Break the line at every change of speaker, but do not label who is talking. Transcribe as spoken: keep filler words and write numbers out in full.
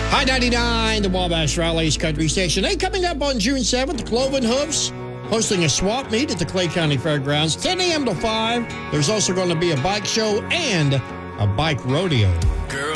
High ninety-nine, the Wabash Rally's Country Station. Hey, coming up on June seventh, Cloven Hoofs hosting a swap meet at the Clay County Fairgrounds, ten a.m. to five. There's also going to be a bike show and a bike rodeo.
Girl,